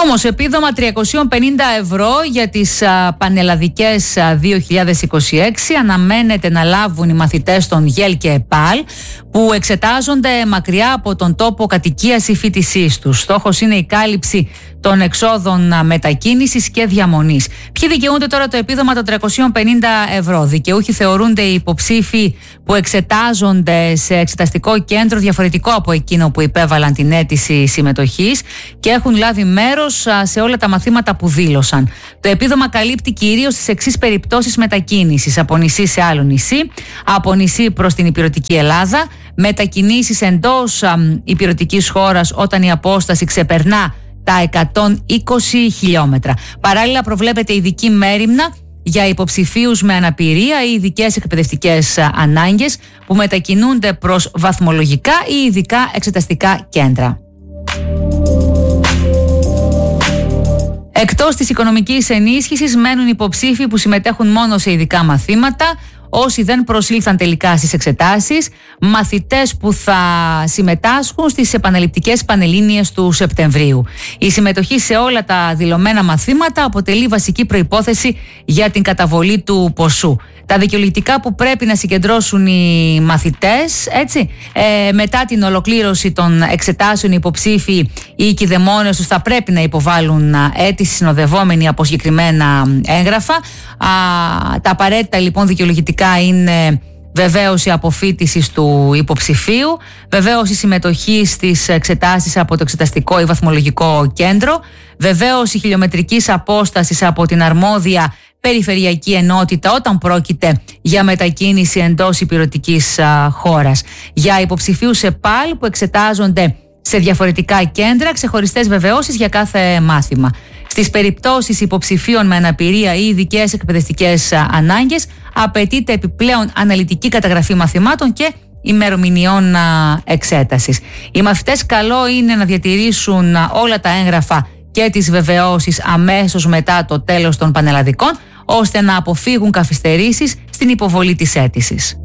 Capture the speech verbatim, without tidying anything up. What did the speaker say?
Όμως, επίδομα τριακόσια πενήντα ευρώ για τις α, πανελλαδικές α, δύο χιλιάδες είκοσι έξι αναμένεται να λάβουν οι μαθητές των ΓΕΛ και ΕΠΑΛ που εξετάζονται μακριά από τον τόπο κατοικίας ή φοιτησής τους. Στόχος είναι η κάλυψη των εξόδων μετακίνησης και διαμονής. Ποιοι δικαιούνται τώρα το επίδομα των τριακόσια πενήντα ευρώ? Δικαιούχοι θεωρούνται οι υποψήφοι που εξετάζονται σε εξεταστικό κέντρο διαφορετικό από εκείνο που υπέβαλαν την αίτηση συμμετοχής και έχουν λάβει μέρος σε όλα τα μαθήματα που δήλωσαν. Το επίδομα καλύπτει κυρίως τις εξής περιπτώσεις μετακίνησης: από νησί σε άλλο νησί, από νησί προς την υπηρετική Ελλάδα, μετακινήσεις εντός υπηρετικής χώρας όταν η απόσταση ξεπερνά τα εκατόν είκοσι χιλιόμετρα. Παράλληλα, προβλέπεται ειδική μέριμνα για υποψηφίους με αναπηρία ή ειδικές εκπαιδευτικές ανάγκες που μετακινούνται προς βαθμολογικά ή ειδικά εξεταστικά κέντρα. Εκτός της οικονομικής ενίσχυσης μένουν υποψήφοι που συμμετέχουν μόνο σε ειδικά μαθήματα, όσοι δεν προσήλθαν τελικά στις εξετάσεις, μαθητές που θα συμμετάσχουν στις επαναληπτικές πανελλήνιες του Σεπτεμβρίου. Η συμμετοχή σε όλα τα δηλωμένα μαθήματα αποτελεί βασική προϋπόθεση για την καταβολή του ποσού. Τα δικαιολογητικά που πρέπει να συγκεντρώσουν οι μαθητές, έτσι, ε, μετά την ολοκλήρωση των εξετάσεων, οι υποψήφοι ή οι κηδεμόνες τους θα πρέπει να υποβάλουν αίτηση συνοδευόμενη από συγκεκριμένα έγγραφα. Α, τα απαραίτητα λοιπόν δικαιολογητικά είναι βεβαίωση αποφοίτησης του υποψηφίου, βεβαίωση συμμετοχής στις εξετάσεις από το εξεταστικό ή βαθμολογικό κέντρο, βεβαίωση χιλιομετρικής απόστασης από την αρμόδια περιφερειακή ενότητα όταν πρόκειται για μετακίνηση εντός υπηρετικής α, χώρας. Για υποψηφίους ΕΠΑΛ που εξετάζονται σε διαφορετικά κέντρα, ξεχωριστές βεβαιώσεις για κάθε μάθημα. Στις περιπτώσεις υποψηφίων με αναπηρία ή ειδικές εκπαιδευτικές ανάγκες, απαιτείται επιπλέον αναλυτική καταγραφή μαθημάτων και ημερομηνιών εξέτασης. Οι μαθητές καλό είναι να διατηρήσουν όλα τα έγγραφα και τις βεβαιώσεις αμέσως μετά το τέλος των πανελλαδικών, ώστε να αποφύγουν καθυστερήσεις στην υποβολή της αίτησης.